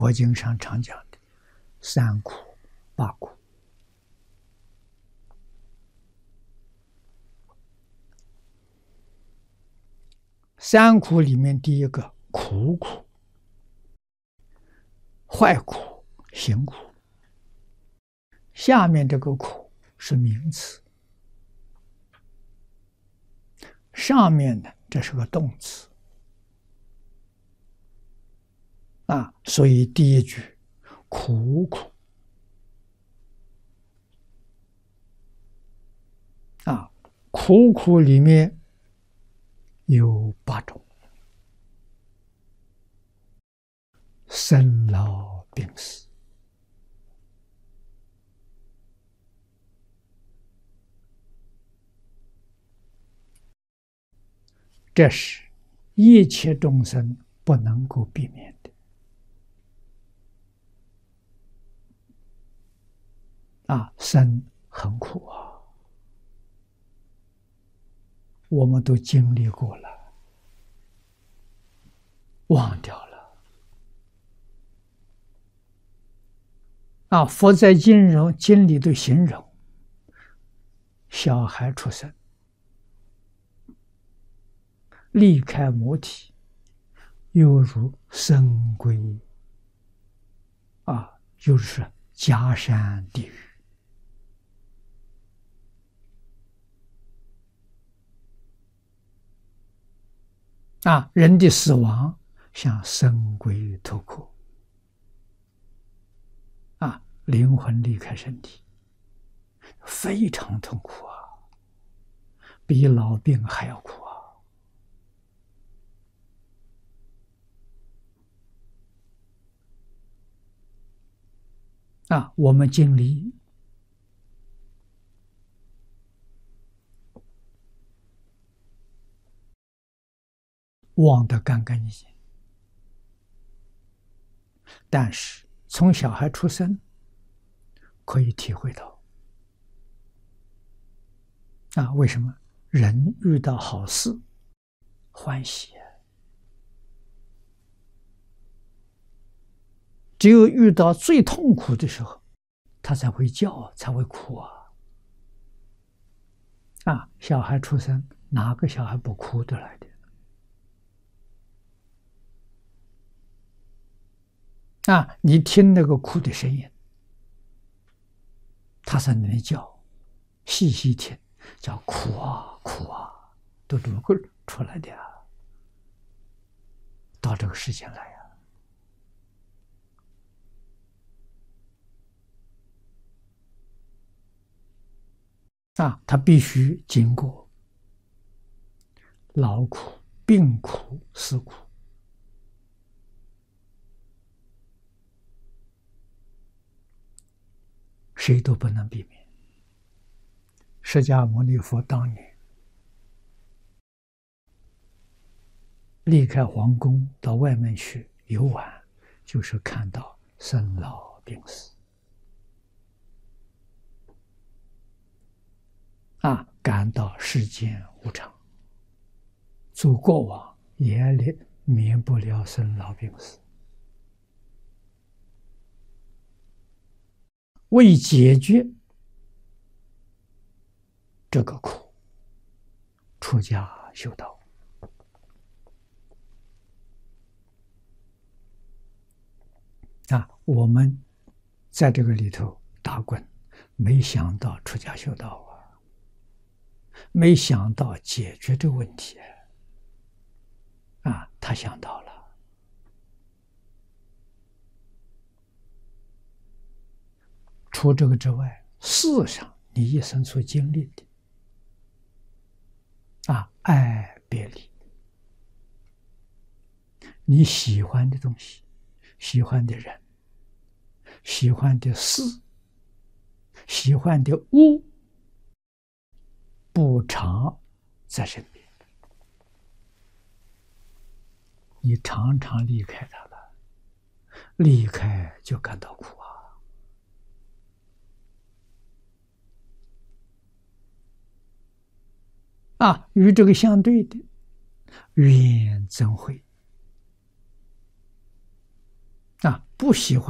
佛经上常讲的三苦、八苦。三苦里面第一个苦苦、坏苦、行苦，下面这个苦是名词，上面呢这是个动词啊，所以第一句苦苦啊，苦苦里面有8种：生老病死。这是一切众生不能够避免的啊！生很苦啊，我们都经历过了，忘掉了啊！佛在经里都形容小孩出生，离开母体，犹如生归啊，就是家山地狱啊！人的死亡像生归脱壳啊，灵魂离开身体，非常痛苦啊，比老病还要苦啊！我们经历忘得干干净净，但是从小孩出生可以体会到啊，为什么人遇到好事欢喜，只有遇到最痛苦的时候他才会叫，才会哭啊！小孩出生，哪个小孩不哭得来的啊？你听那个哭的声音，他在那里叫，细细听，叫哭啊哭啊，都如何出来的呀？到这个世间来啊，他必须经过劳苦、病苦、死苦。谁都不能避免。释迦牟尼佛当年离开皇宫到外面去游玩，就是看到生老病死啊，感到世间无常，做过往也免不了生老病死。为解决这个苦，出家修道啊！我们在这个里头打滚，没想到出家修道啊，没想到解决这个问题啊！他想到了。除这个之外，世上你一生所经历的啊，爱别离，你喜欢的东西，喜欢的人，喜欢的事，喜欢的物，不常在身边，你常常离开他了，离开就感到苦啊！与这个相对的怨憎会啊， 不喜欢。